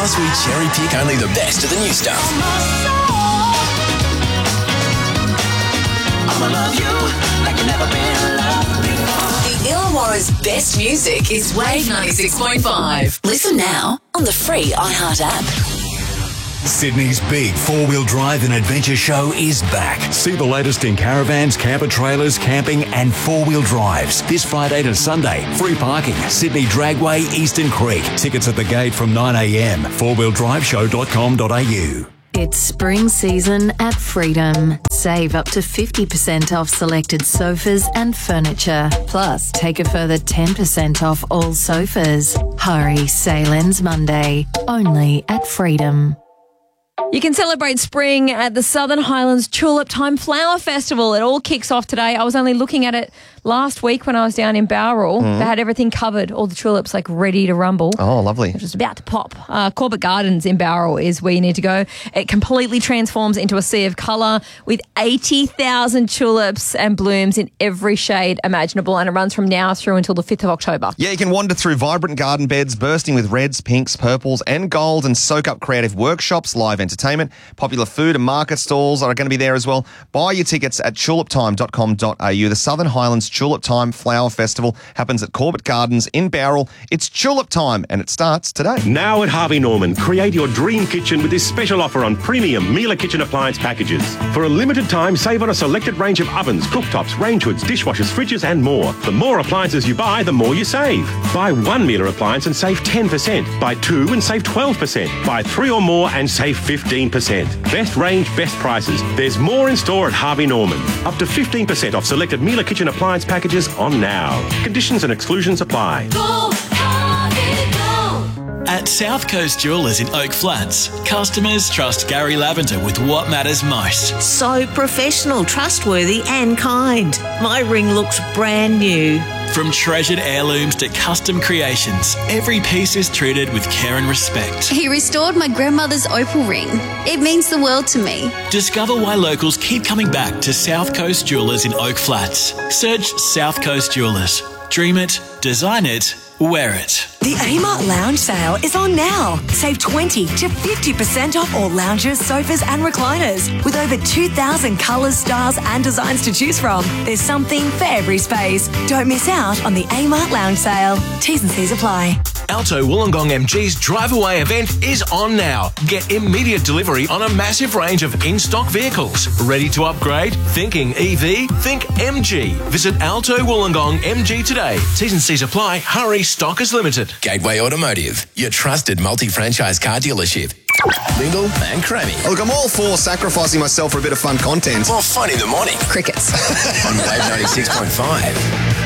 Plus, we cherry pick only the best of the new stuff. I'ma love you like you've never been loved before. The Illawarra's best music is Wave 96.5. Listen now on the free iHeart app. Sydney's big four-wheel drive and adventure show is back. See the latest in caravans, camper trailers, camping and four-wheel drives. This Friday to Sunday. Free parking. Sydney Dragway, Eastern Creek. Tickets at the gate from 9am. fourwheeldriveshow.com.au. It's spring season at Freedom. Save up to 50% off selected sofas and furniture. Plus, take a further 10% off all sofas. Hurry, sale ends Monday. Only at Freedom. You can celebrate spring at the Southern Highlands Tulip Time Flower Festival. It all kicks off today. I was only looking at it last week when I was down in Bowral. They had everything covered, all the tulips like ready to rumble. Oh, lovely. It's just about to pop. Corbett Gardens in Bowral is where you need to go. It completely transforms into a sea of colour with 80,000 tulips and blooms in every shade imaginable, and it runs from now through until the 5th of October. Yeah, you can wander through vibrant garden beds bursting with reds, pinks, purples and gold, and soak up creative workshops, live entertainment, popular food and market stalls are going to be there as well. Buy your tickets at tuliptime.com.au. The Southern Highlands Tulip Time Flower Festival happens at Corbett Gardens in Bowral. It's Tulip Time and it starts today. Now at Harvey Norman, create your dream kitchen with this special offer on premium Miele kitchen appliance packages. For a limited time, save on a selected range of ovens, cooktops, range hoods, dishwashers, fridges and more. The more appliances you buy, the more you save. Buy one Miele appliance and save 10%. Buy two and save 12%. Buy three or more and save 15%. Best range, best prices. There's more in store at Harvey Norman. Up to 15% off selected Miele kitchen appliance packages on now. Conditions and exclusions apply. Go, Harvey, go. At South Coast Jewellers in Oak Flats, customers trust Gary Lavender with what matters most. So professional, trustworthy and kind. My ring looks brand new. From treasured heirlooms to custom creations, every piece is treated with care and respect. He restored my grandmother's opal ring. It means the world to me. Discover why locals keep coming back to South Coast Jewellers in Oak Flats. Search South Coast Jewellers. Dream it, design it, wear it. The Amart Lounge sale is on now. Save 20 to 50% off all lounges, sofas and recliners. With over 2,000 colours, styles and designs to choose from, there's something for every space. Don't miss out on the Amart Lounge sale. T's and C's apply. Alto Wollongong MG's Drive Away event is on now. Get immediate delivery on a massive range of in-stock vehicles. Ready to upgrade? Thinking EV? Think MG. Visit Alto Wollongong MG today. T's and C's apply. Hurry, stock is limited. Gateway Automotive, your trusted multi-franchise car dealership. Lingle and Crammy. Look, I'm all for sacrificing myself for a bit of fun content. More fun in the morning. Crickets. On Wave 96.5.